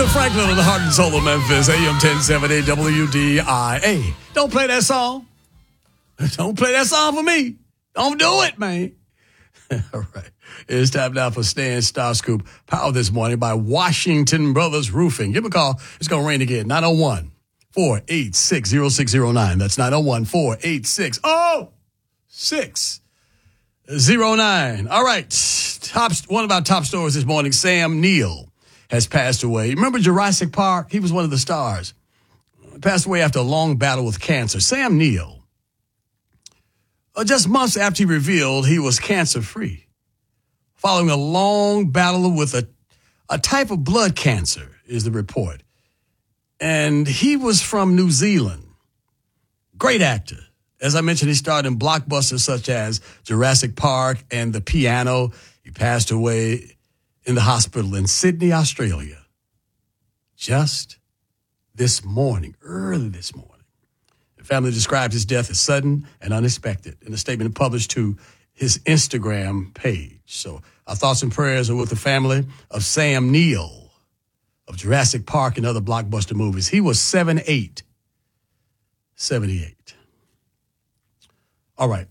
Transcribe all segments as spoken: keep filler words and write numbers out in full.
Aretha Franklin on the heart and soul of Memphis, A M ten seventy W D I A. Don't play that song. Don't play that song for me. Don't do it, man. All right. It's time now for Stan Star Scoop. Powered this morning by Washington Brothers Roofing. Give them a call. It's going to rain again. nine oh one, four eight six, oh six oh nine. That's nine oh one, four eight six, oh six oh nine. All right. Top, one of our top stories this morning, Sam Neill has passed away. Remember Jurassic Park? He was one of the stars. Passed away after a long battle with cancer. Sam Neill, uh, just months after he revealed he was cancer-free, following a long battle with a, a type of blood cancer, is the report. And he was from New Zealand. Great actor. As I mentioned, he starred in blockbusters such as Jurassic Park and The Piano. He passed away in the hospital in Sydney, Australia, just this morning, early this morning. The family described his death as sudden and unexpected in a statement published to his Instagram page. So our thoughts and prayers are with the family of Sam Neill of Jurassic Park and other blockbuster movies. He was seventy-eight. seventy-eight. All right.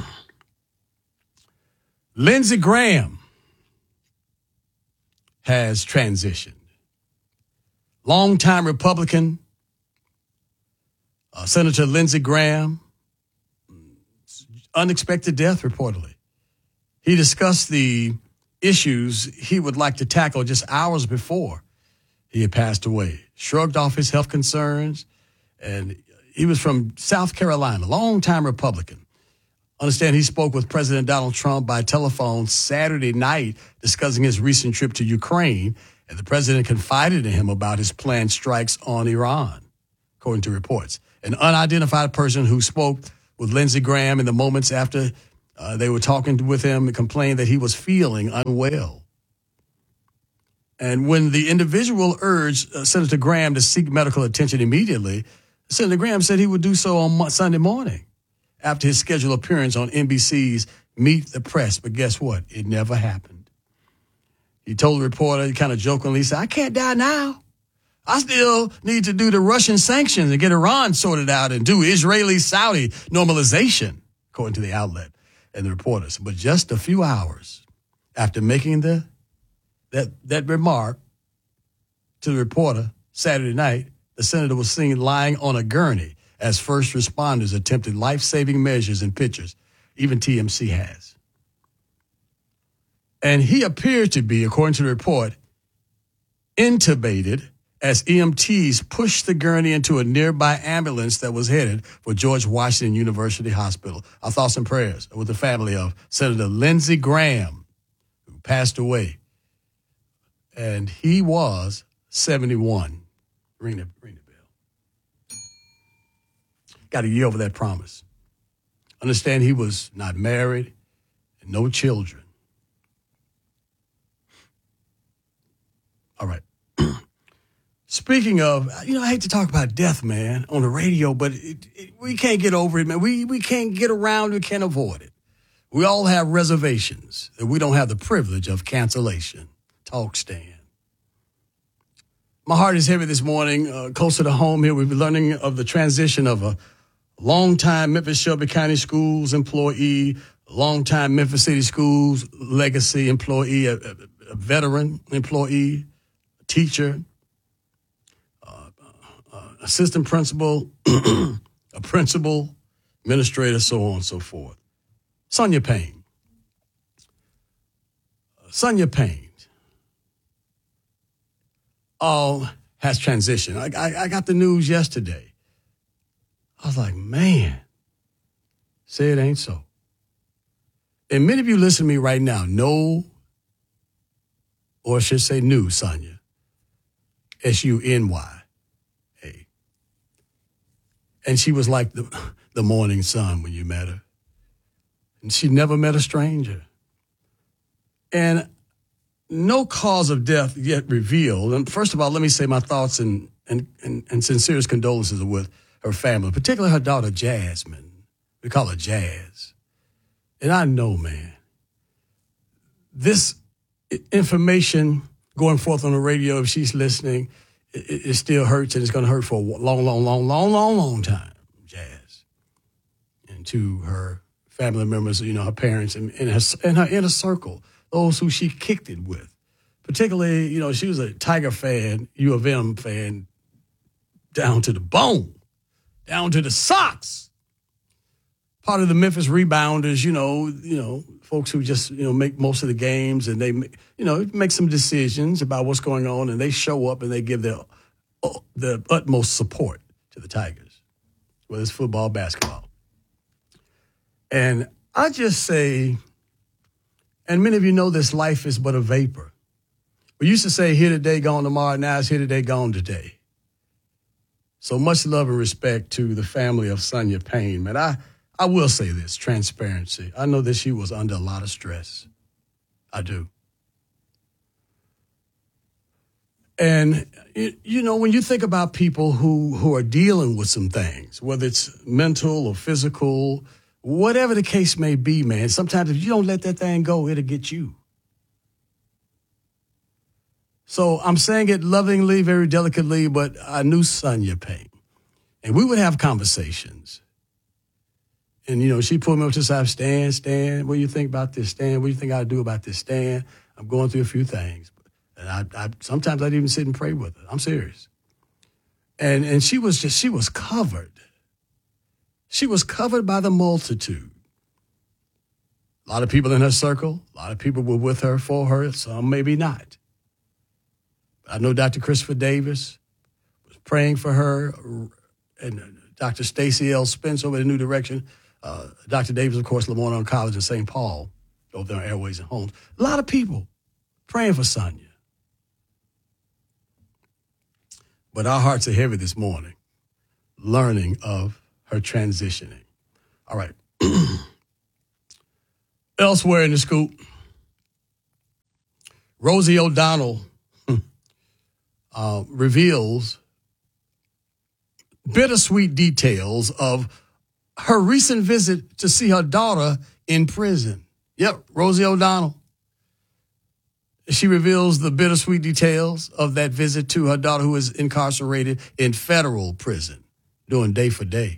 Lindsey Graham has transitioned. Longtime Republican, uh, Senator Lindsey Graham, unexpected death reportedly. He discussed the issues he would like to tackle just hours before he had passed away, shrugged off his health concerns, and he was from South Carolina, longtime Republican. Understand he spoke with President Donald Trump by telephone Saturday night discussing his recent trip to Ukraine, and the president confided in him about his planned strikes on Iran, according to reports. An unidentified person who spoke with Lindsey Graham in the moments after uh, they were talking with him complained that he was feeling unwell. And when the individual urged uh, Senator Graham to seek medical attention immediately, Senator Graham said he would do so on mo- Sunday morning, after his scheduled appearance on N B C's Meet the Press. But guess what? It never happened. He told the reporter, kind of jokingly, he said, I can't die now. I still need to do the Russian sanctions and get Iran sorted out and do Israeli-Saudi normalization, according to the outlet and the reporters. But just a few hours after making the that, that remark to the reporter Saturday night, the senator was seen lying on a gurney as first responders attempted life-saving measures and pictures. Even T M C has. And he appeared to be, according to the report, intubated as E M Ts pushed the gurney into a nearby ambulance that was headed for George Washington University Hospital. Our thoughts and prayers are with the family of Senator Lindsey Graham, who passed away. And he was seventy-one. Ring the, ring the bell. Got to yield over that promise. Understand he was not married and no children. All right. Speaking of, you know, I hate to talk about death, man, on the radio, but it, it, we can't get over it, man. We we can't get around, we can't avoid it. We all have reservations that we don't have the privilege of cancellation. Talk, Stan. My heart is heavy this morning. Uh, closer to home here, we'll be learning of the transition of a longtime Memphis Shelby County Schools employee, longtime Memphis City Schools legacy employee, a, a, a veteran employee, a teacher, uh, uh, assistant principal, a principal, administrator, so on and so forth. Sonia Payne. Sonia Payne. All has transitioned. I, I, I got the news yesterday. I was like, man, say it ain't so. And many of you listening to me right now know, or I should say knew, Sonia. S U N Y A. And she was like the, the morning sun when you met her. And she never met a stranger. And no cause of death yet revealed. And first of all, let me say my thoughts and, and, and, and sincerest condolences are with her family, particularly her daughter, Jasmine. We call her Jazz. And I know, man, this information going forth on the radio, if she's listening, it, it still hurts, and it's going to hurt for a long, long, long, long, long, long time, Jazz. And to her family members, you know, her parents, and, and, her, and her inner circle, those who she kicked it with. Particularly, you know, she was a Tiger fan, U of M fan, down to the bone, down to the socks. Part of the Memphis Rebounders, you know, you know, folks who just, you know, make most of the games, and they, you know, make some decisions about what's going on, and they show up and they give their the utmost support to the Tigers, whether it's football, basketball. And I just say, and many of you know this, life is but a vapor. We used to say here today, gone tomorrow. Now it's here today, gone today. So much love and respect to the family of Sonia Payne. Man, I, I will say this, transparency. I know that she was under a lot of stress. I do. And, you know, when you think about people who, who are dealing with some things, whether it's mental or physical, whatever the case may be, man, sometimes if you don't let that thing go, it'll get you. So I'm saying it lovingly, very delicately, but I knew Sonia Payne. And we would have conversations. And, you know, she pulled me up to the side, Stan, Stan, what do you think about this, Stan? What do you think I do about this, Stan? I'm going through a few things. And I, I sometimes I'd even sit and pray with her. I'm serious. And and she was just, she was covered. She was covered by the multitude. A lot of people in her circle, a lot of people were with her, for her, some maybe not. I know Doctor Christopher Davis was praying for her, and Doctor Stacey L. Spence over at New Direction. Uh, Doctor Davis, of course, Lamont College in Saint Paul, over there on Airways and Homes. A lot of people praying for Sonia. But our hearts are heavy this morning, learning of her transitioning. All right. Elsewhere in the scoop, Rosie O'Donnell Uh, reveals bittersweet details of her recent visit to see her daughter in prison. Yep, Rosie O'Donnell. She reveals the bittersweet details of that visit to her daughter, who is incarcerated in federal prison, doing day for day.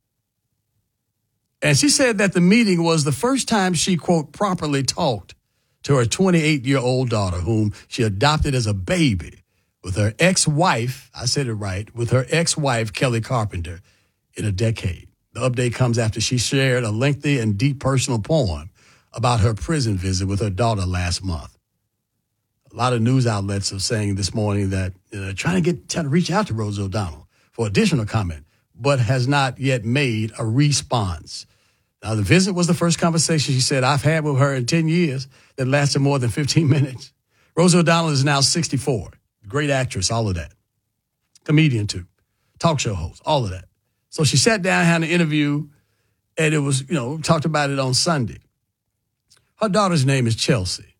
And she said that the meeting was the first time she, quote, properly talked to her twenty-eight-year-old daughter, whom she adopted as a baby, with her ex-wife, I said it right, with her ex-wife, Kelly Carpenter, in a decade. The update comes after she shared a lengthy and deep personal poem about her prison visit with her daughter last month. A lot of news outlets are saying this morning that you know, trying to get trying to reach out to Rosie O'Donnell for additional comment, but has not yet made a response. Now, the visit was the first conversation she said I've had with her in ten years that lasted more than fifteen minutes. Rosie O'Donnell is now sixty-four. Great actress, all of that. Comedian, too. Talk show host, all of that. So she sat down, had an interview, and it was, you know, talked about it on Sunday. Her daughter's name is Chelsea.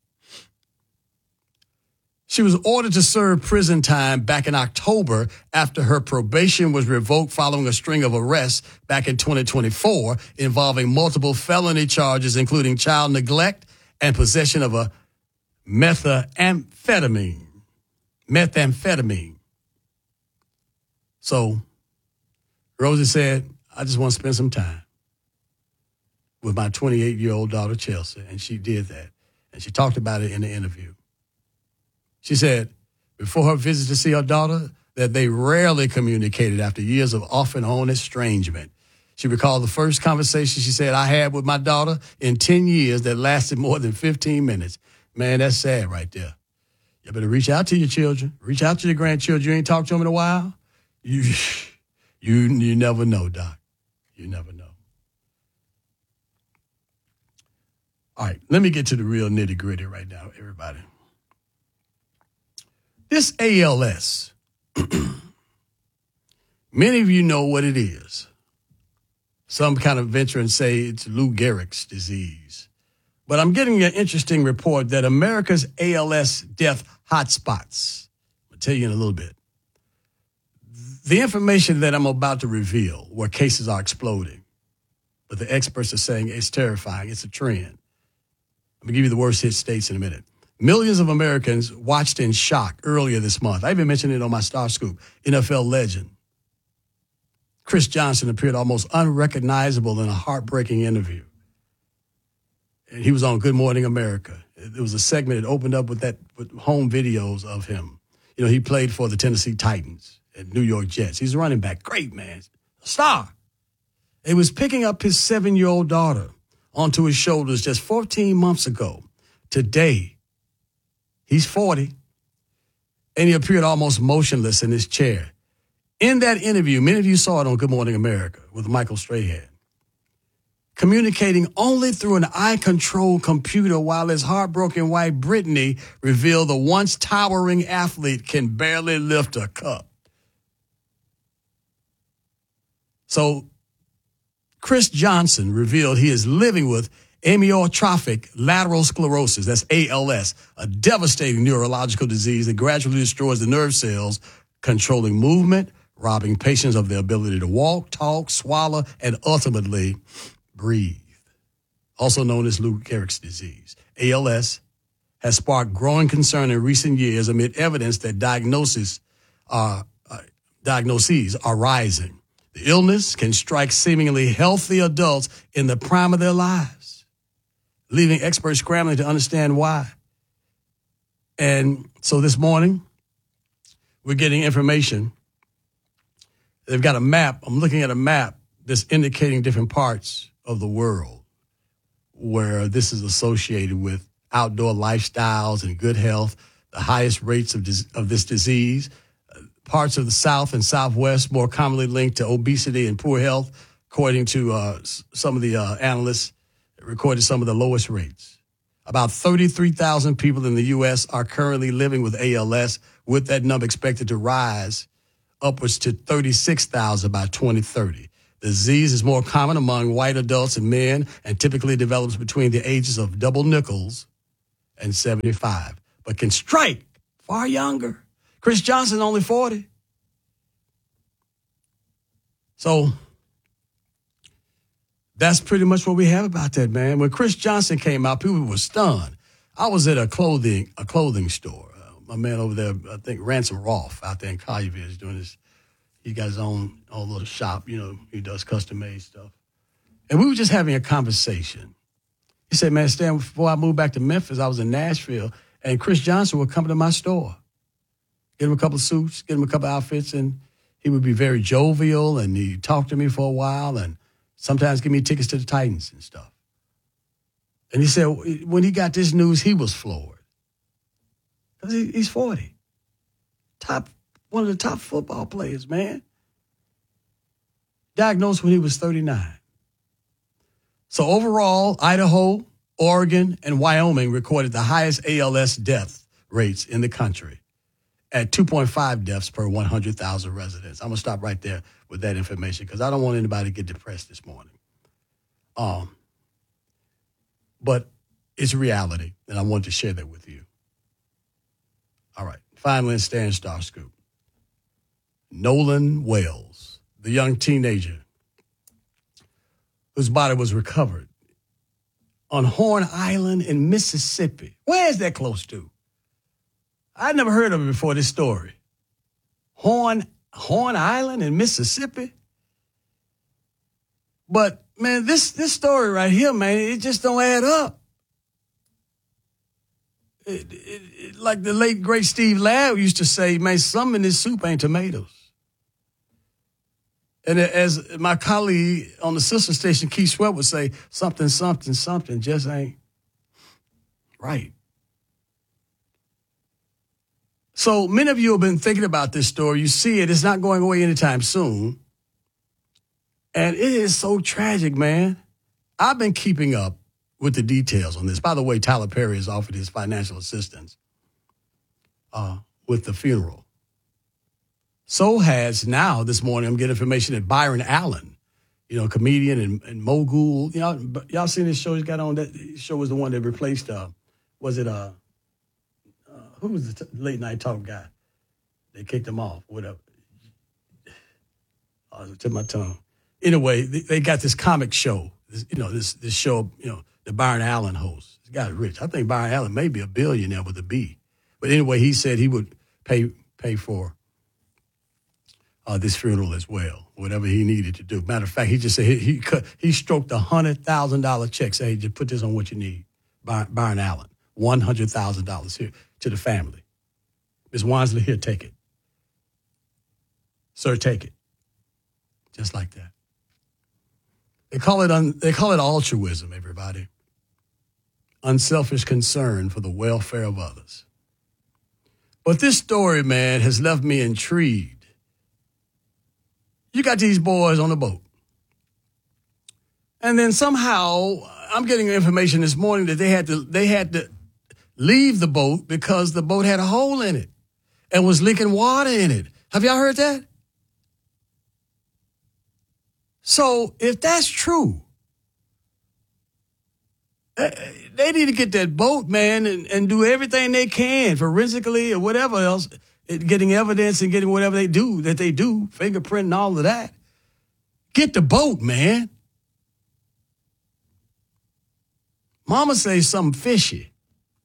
She was ordered to serve prison time back in October after her probation was revoked following a string of arrests back in twenty twenty-four involving multiple felony charges, including child neglect and possession of a methamphetamine. Methamphetamine. So Rosie said, I just want to spend some time with my twenty-eight-year-old daughter, Chelsea. And she did that. And she talked about it in the interview. She said before her visit to see her daughter that they rarely communicated after years of off and on estrangement. She recalled the first conversation she said I had with my daughter in ten years that lasted more than fifteen minutes. Man, that's sad right there. You better reach out to your children. Reach out to your grandchildren. You ain't talked to them in a while. You, you, you never know, Doc. You never know. All right, let me get to the real nitty gritty right now, everybody. This A L S, many of you know what it is. Some kind of venture and say it's Lou Gehrig's disease. But I'm getting an interesting report that America's A L S death hotspots. I'll tell you in a little bit. The information that I'm about to reveal, where cases are exploding, but the experts are saying it's terrifying, it's a trend. I'm going to give you the worst hit states in a minute. Millions of Americans watched in shock earlier this month. I even mentioned it on my Star Scoop. N F L legend Chris Johnson appeared almost unrecognizable in a heartbreaking interview. And he was on Good Morning America. It was a segment that opened up with that with home videos of him. You know, he played for the Tennessee Titans and New York Jets. He's a running back. Great, man. A star. He was picking up his seven-year-old daughter onto his shoulders just fourteen months ago. Today, he's forty, and he appeared almost motionless in his chair. In that interview, many of you saw it on Good Morning America with Michael Strahan, communicating only through an eye-controlled computer while his heartbroken wife, Brittany, revealed the once towering athlete can barely lift a cup. So Chris Johnson revealed he is living with amyotrophic lateral sclerosis, that's A L S, a devastating neurological disease that gradually destroys the nerve cells, controlling movement, robbing patients of their ability to walk, talk, swallow, and ultimately breathe. Also known as Lou Gehrig's disease. A L S has sparked growing concern in recent years amid evidence that diagnoses are, uh, diagnoses are rising. The illness can strike seemingly healthy adults in the prime of their lives, leaving experts scrambling to understand why. And so this morning, we're getting information. They've got a map. I'm looking at a map that's indicating different parts of the world where this is associated with outdoor lifestyles and good health, the highest rates of, dis- of this disease. Parts of the South and Southwest more commonly linked to obesity and poor health, according to uh, some of the uh, analysts, recorded some of the lowest rates. About thirty-three thousand people in the U S are currently living with A L S, with that number expected to rise upwards to thirty-six thousand by twenty thirty. The disease is more common among white adults and men and typically develops between the ages of double nickels and seventy-five, but can strike far younger. Chris Johnson, only forty. So that's pretty much what we have about that, man. When Chris Johnson came out, people were stunned. I was at a clothing a clothing store. Uh, my man over there, I think Ransom Rolfe out there in Collierville is doing this. He got his own, own little shop, you know, he does custom-made stuff. And we were just having a conversation. He said, man, Stan, before I moved back to Memphis, I was in Nashville, and Chris Johnson would come to my store. Get him a couple of suits, get him a couple of outfits, and he would be very jovial, and he'd talk to me for a while, and sometimes give me tickets to the Titans and stuff. And he said when he got this news, he was floored. Because he, he's forty. Top, one of the top football players, man. Diagnosed when he was thirty-nine. So overall, Idaho, Oregon, and Wyoming recorded the highest A L S death rates in the country, at two point five deaths per one hundred thousand residents. I'm going to stop right there with that information because I don't want anybody to get depressed this morning. Um, but it's reality, and I wanted to share that with you. All right. Finally, in Stan Star Scoop, Nolan Wales, the young teenager whose body was recovered on Horn Island in Mississippi. Where is that close to? I'd never heard of it before this story. Horn, Horn Island in Mississippi. But, man, this, this story right here, man, it just don't add up. It, it, it, like the late, great Steve Ladd used to say, man, some in this soup ain't tomatoes. And as my colleague on the sister station, Keith Sweat, would say, something, something, something just ain't right. So many of you have been thinking about this story. You see it. It's not going away anytime soon. And it is so tragic, man. I've been keeping up with the details on this. By the way, Tyler Perry has offered his financial assistance uh, with the funeral. So has now this morning, I'm getting information that Byron Allen, you know, comedian and, and mogul. You know, y'all seen this show he's got on? That show was the one that replaced, uh, was it, uh, uh, who was the t- late night talk guy? They kicked him off, whatever. Oh, it took my tongue. Anyway, they, they got this comic show, this, you know, this this show, you know, the Byron Allen host. This guy's rich. I think Byron Allen may be a billionaire with a B. But anyway, he said he would pay pay for uh, this funeral as well, whatever he needed to do. Matter of fact, he just said he he, cut, he stroked a one hundred thousand dollars check, say, hey, just put this on what you need. Byron, Byron Allen, one hundred thousand dollars here to the family. Miz Wansley, here, take it. Sir, take it. Just like that. They call it un, they call it altruism, everybody. Unselfish concern for the welfare of others. But this story, man, has left me intrigued. You got these boys on the boat. And then somehow, I'm getting information this morning that they had to they had to leave the boat because the boat had a hole in it and was leaking water in it. Have y'all heard that? So if that's true, they need to get that boat, man, and, and do everything they can forensically or whatever else, getting evidence and getting whatever they do, that they do, fingerprint and all of that. Get the boat, man. Mama says something fishy.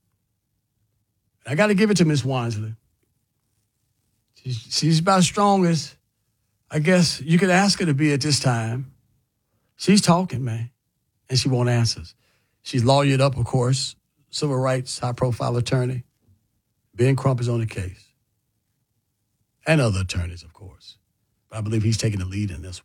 I got to give it to Miss Wansley. She's, she's about as strong as, I guess, you could ask her to be at this time. She's talking, man, and she won't answer. She's lawyered up, of course, civil rights, high-profile attorney. Ben Crump is on the case. And other attorneys, of course. But I believe he's taking the lead in this